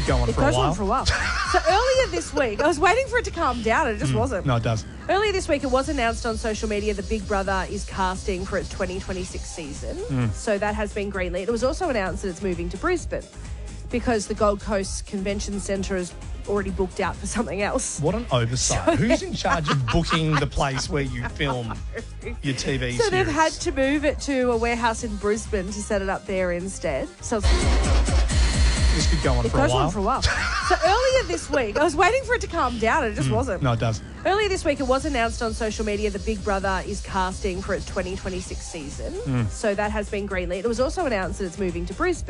could go on It for a goes while. on for a while. So earlier this week, I was waiting for it to calm down, and it just wasn't. No, it does. Earlier this week, it was announced on social media that Big Brother is casting for its 2026 season. So that has been greenlit. It was also announced that it's moving to Brisbane because the Gold Coast Convention Centre is already booked out for something else. What an oversight. Who's in charge of booking the place where you film your TV series? So they've had to move it to a warehouse in Brisbane to set it up there instead. So This could go on it for a goes while. on for a while. So earlier this week, I was waiting for it to calm down, and it just wasn't. No, it does. Earlier this week, it was announced on social media that Big Brother is casting for its 2026 season. So that has been greenlit. It was also announced that it's moving to Brisbane.